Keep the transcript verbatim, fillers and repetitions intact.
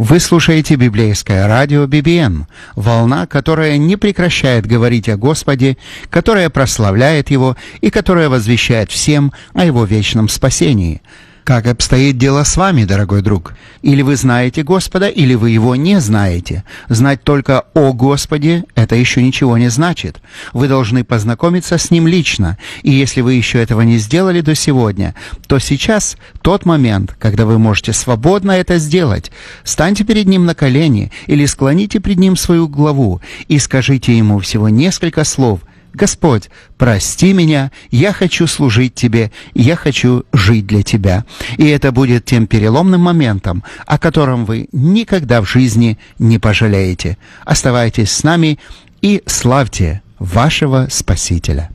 Вы слушаете библейское радио би би эм, волна, которая не прекращает говорить о Господе, которая прославляет Его и которая возвещает всем о Его вечном спасении. Как обстоит дело с вами, дорогой друг? Или вы знаете Господа, или вы Его не знаете. Знать только о Господе – это еще ничего не значит. Вы должны познакомиться с Ним лично. И если вы еще этого не сделали до сегодня, то сейчас тот момент, когда вы можете свободно это сделать. Станьте перед Ним на колени или склоните пред Ним свою главу и скажите Ему всего несколько слов. «Господь, прости меня, я хочу служить Тебе, я хочу жить для Тебя». И это будет тем переломным моментом, о котором вы никогда в жизни не пожалеете. Оставайтесь с нами и славьте вашего Спасителя.